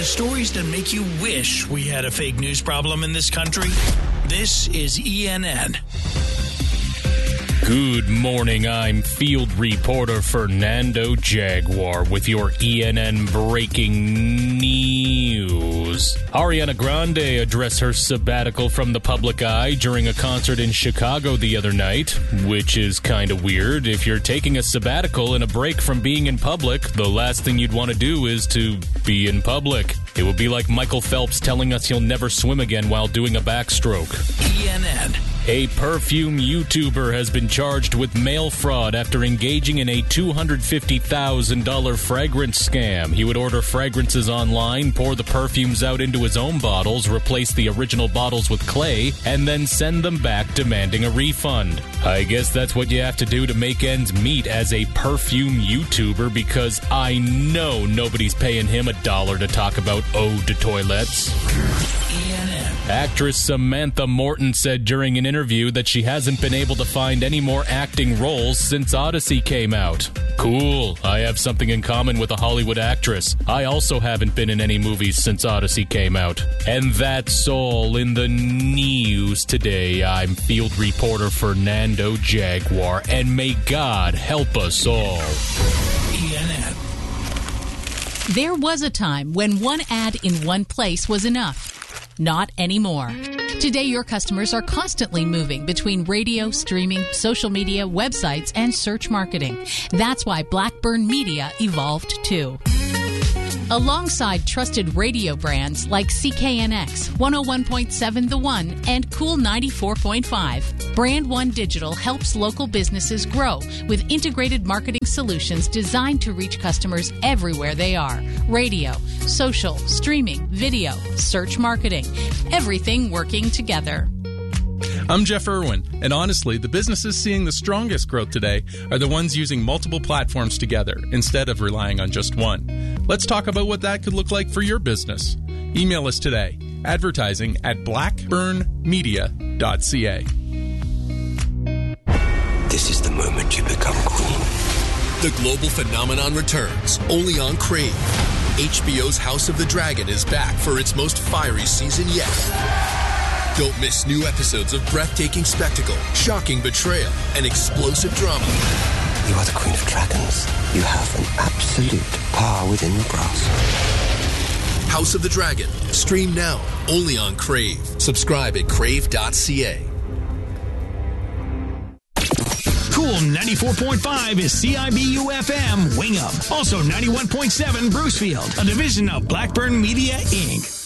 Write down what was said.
The stories that make you wish we had a fake news problem in this country. This is ENN. Good morning, I'm field reporter Fernando Jaguar with your ENN breaking news. Ariana Grande addressed her sabbatical from the public eye during a concert in Chicago the other night, which is kind of weird. If you're taking a sabbatical and a break from being in public, the last thing you'd want to do is to be in public. It would be like Michael Phelps telling us he'll never swim again while doing a backstroke. ENN. A perfume YouTuber has been charged with mail fraud after engaging in a $250,000 fragrance scam. He would order fragrances online, pour the perfumes out into his own bottles, replace the original bottles with clay, and then send them back demanding a refund. I guess that's what you have to do to make ends meet as a perfume YouTuber, because I know nobody's paying him $1 to talk about eau de toilettes. ENN. Actress Samantha Morton said during an interview that she hasn't been able to find any more acting roles since Odyssey came out. Cool, I have something in common with a Hollywood actress. I also haven't been in any movies since Odyssey came out. And that's all in the news today. I'm field reporter Fernando Jaguar, and may God help us all. ENN. There was a time when one ad in one place was enough. Not anymore. Today, your customers are constantly moving between radio, streaming, social media, websites, and search marketing. That's why Blackburn Media evolved too. Alongside trusted radio brands like CKNX, 101.7 The One, and Cool 94.5, Brand One Digital helps local businesses grow with integrated marketing solutions designed to reach customers everywhere they are. Radio, social, streaming, video, search marketing, everything working together. I'm Jeff Irwin, and honestly, the businesses seeing the strongest growth today are the ones using multiple platforms together instead of relying on just one. Let's talk about what that could look like for your business. Email us today, advertising@blackburnmedia.ca. This is the moment you become queen. The global phenomenon returns, only on Crave. HBO's House of the Dragon is back for its most fiery season yet. Don't miss new episodes of breathtaking spectacle, shocking betrayal, and explosive drama. You are the queen of dragons. You have an absolute power within your grasp. House of the Dragon. Stream now, only on Crave. Subscribe at crave.ca. Cool 94.5 is CIBU FM Wing Up. Also 91.7 Brucefield, a division of Blackburn Media, Inc.